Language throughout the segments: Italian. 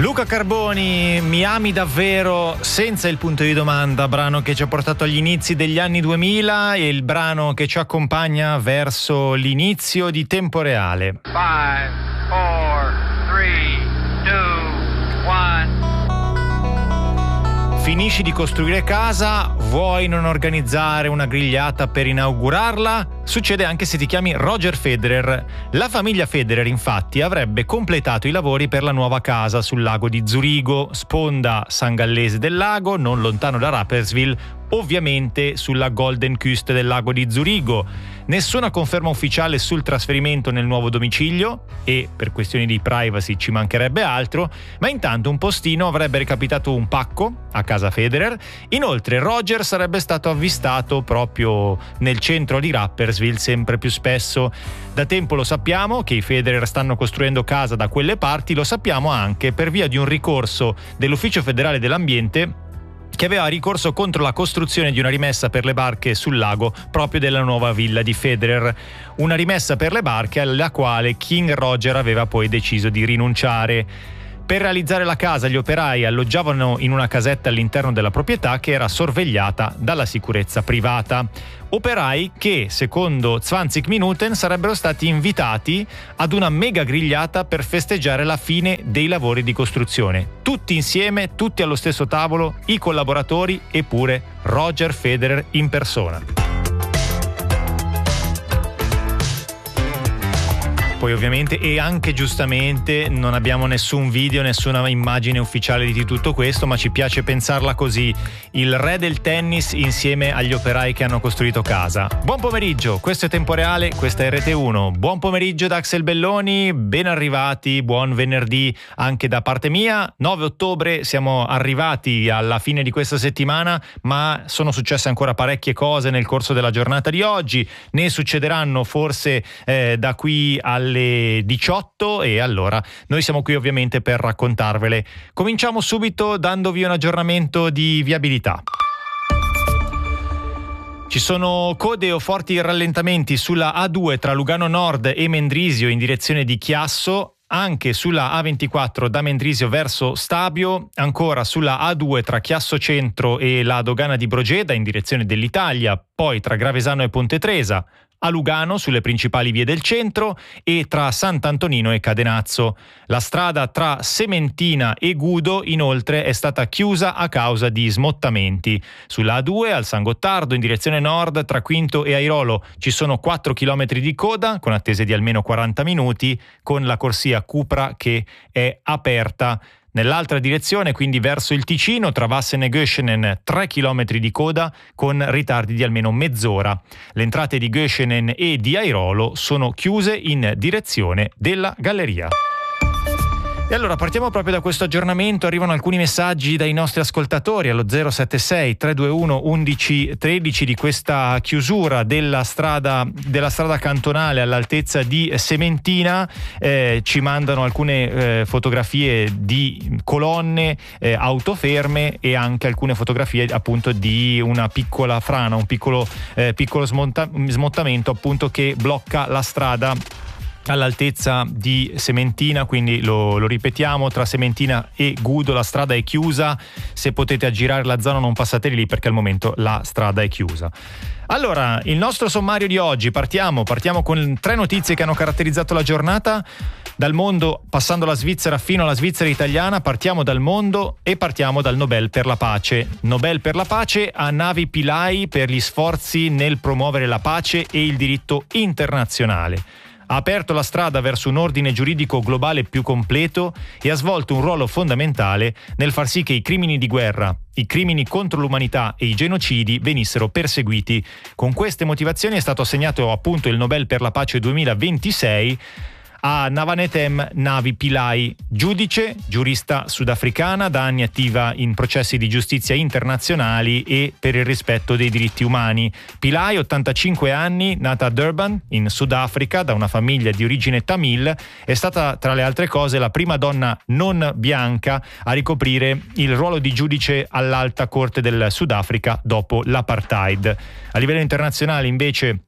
Luca Carboni, mi ami davvero senza il punto di domanda, brano che ci ha portato agli inizi degli anni 2000 e il brano che ci accompagna verso l'inizio di Tempo Reale. 5, 4, 3, 2, 1. Finisci di costruire casa, vuoi non organizzare una grigliata per inaugurarla? Succede anche se ti chiami Roger Federer. La famiglia Federer, infatti, avrebbe completato i lavori per la nuova casa sul lago di Zurigo, sponda San Gallese del Lago, non lontano da Rapperswil, ovviamente sulla Golden Kust del lago di Zurigo. Nessuna conferma ufficiale sul trasferimento nel nuovo domicilio e per questioni di privacy ci mancherebbe altro, ma intanto un postino avrebbe recapitato un pacco a casa Federer. Inoltre Roger sarebbe stato avvistato proprio nel centro di Rapperswil sempre più spesso. Da tempo lo sappiamo che i Federer stanno costruendo casa da quelle parti, lo sappiamo anche per via di un ricorso dell'Ufficio Federale dell'Ambiente che aveva ricorso contro la costruzione di una rimessa per le barche sul lago proprio della nuova villa di Federer. Una rimessa per le barche alla quale King Roger aveva poi deciso di rinunciare. Per realizzare la casa gli operai alloggiavano in una casetta all'interno della proprietà che era sorvegliata dalla sicurezza privata. Operai che, secondo 20 Minuten, sarebbero stati invitati ad una mega grigliata per festeggiare la fine dei lavori di costruzione. Tutti insieme, tutti allo stesso tavolo, i collaboratori e pure Roger Federer in persona. Poi ovviamente e anche giustamente non abbiamo nessun video, nessuna immagine ufficiale di tutto questo, ma ci piace pensarla così: il re del tennis insieme agli operai che hanno costruito casa. Buon pomeriggio, questo è Tempo Reale, questa è RT1. Buon pomeriggio da Axel Belloni, ben arrivati, buon venerdì anche da parte mia. 9 ottobre, siamo arrivati alla fine di questa settimana, ma sono successe ancora parecchie cose nel corso della giornata di oggi, ne succederanno forse da qui alle 18 e allora noi siamo qui ovviamente per raccontarvele. Cominciamo subito dandovi un aggiornamento di viabilità. Ci sono code o forti rallentamenti sulla A2 tra Lugano Nord e Mendrisio in direzione di Chiasso, anche sulla A24 da Mendrisio verso Stabio, ancora sulla A2 tra Chiasso Centro e la dogana di Brogeda in direzione dell'Italia, poi tra Gravesano e Ponte Tresa, a Lugano sulle principali vie del centro e tra Sant'Antonino e Cadenazzo. La strada tra Sementina e Gudo inoltre è stata chiusa a causa di smottamenti. Sulla A2 al San Gottardo in direzione nord tra Quinto e Airolo ci sono 4 km di coda con attese di almeno 40 minuti con la corsia Cupra che è aperta. Nell'altra direzione, quindi verso il Ticino, tra Vassen e Göschenen 3 km di coda con ritardi di almeno mezz'ora. Le entrate di Göschenen e di Airolo sono chiuse in direzione della galleria. E allora partiamo proprio da questo aggiornamento. Arrivano alcuni messaggi dai nostri ascoltatori allo 076 321 1113 di questa chiusura della strada cantonale all'altezza di Sementina. Ci mandano alcune fotografie di colonne, auto ferme e anche alcune fotografie appunto di una piccola frana, un piccolo smottamento appunto che blocca la strada all'altezza di Sementina, quindi lo ripetiamo, tra Sementina e Gudo la strada è chiusa. Se potete aggirare la zona non passate lì perché al momento la strada è chiusa. Allora, il nostro sommario di oggi, partiamo con 3 notizie che hanno caratterizzato la giornata dal mondo, passando la Svizzera fino alla Svizzera italiana. Partiamo dal mondo e partiamo dal Nobel per la pace. Nobel per la pace a Navi Pillay per gli sforzi nel promuovere la pace e il diritto internazionale. Ha aperto la strada verso un ordine giuridico globale più completo e ha svolto un ruolo fondamentale nel far sì che i crimini di guerra, i crimini contro l'umanità e i genocidi venissero perseguiti. Con queste motivazioni è stato assegnato appunto il Nobel per la pace 2026 a Navanetem Navi Pillay, giurista sudafricana, da anni attiva in processi di giustizia internazionali e per il rispetto dei diritti umani. Pillay, 85 anni, nata a Durban, in Sudafrica, da una famiglia di origine tamil, è stata tra le altre cose la prima donna non bianca a ricoprire il ruolo di giudice all'Alta Corte del Sudafrica dopo l'apartheid. A livello internazionale invece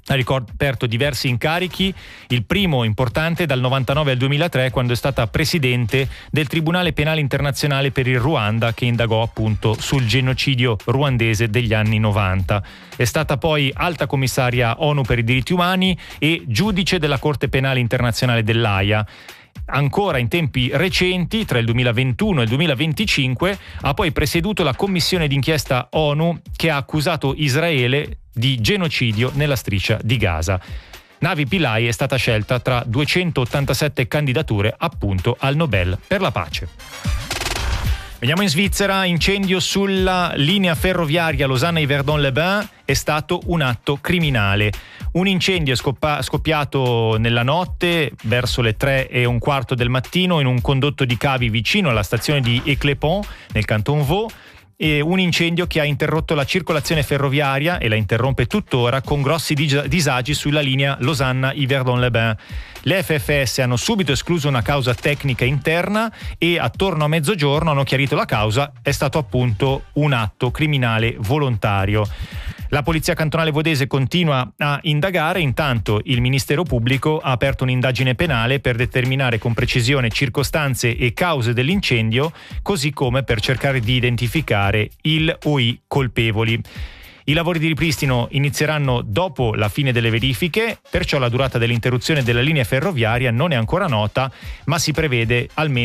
Ha ricoperto diversi incarichi, il primo importante dal 99 al 2003, quando è stata presidente del Tribunale Penale Internazionale per il Ruanda, che indagò appunto sul genocidio ruandese degli anni 90. È stata poi alta commissaria ONU per i diritti umani e giudice della Corte Penale Internazionale dell'Aia. Ancora in tempi recenti, tra il 2021 e il 2025, ha poi presieduto la commissione d'inchiesta ONU che ha accusato Israele di genocidio nella striscia di Gaza. Navi Pillay è stata scelta tra 287 candidature appunto al Nobel per la pace. Veniamo in Svizzera. Incendio sulla linea ferroviaria Losanna-Yverdon-les-Bains. È stato un atto criminale. Un incendio è scoppiato nella notte verso le 3:15 del mattino in un condotto di cavi vicino alla stazione di Éclépont nel canton Vaud. E un incendio che ha interrotto la circolazione ferroviaria e la interrompe tuttora, con grossi disagi sulla linea Losanna-Yverdon-les-Bains. Le FFS hanno subito escluso una causa tecnica interna e attorno a mezzogiorno hanno chiarito la causa. È stato appunto un atto criminale volontario. La Polizia Cantonale Vodese continua a indagare, intanto il Ministero Pubblico ha aperto un'indagine penale per determinare con precisione circostanze e cause dell'incendio, così come per cercare di identificare il o i colpevoli. I lavori di ripristino inizieranno dopo la fine delle verifiche, perciò la durata dell'interruzione della linea ferroviaria non è ancora nota, ma si prevede almeno